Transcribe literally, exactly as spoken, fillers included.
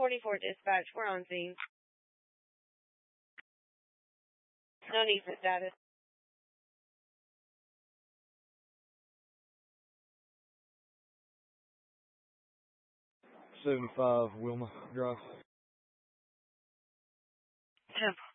forty-four dispatch, we're on scene. No need for status. seventy-five Wilma Drive. Temp.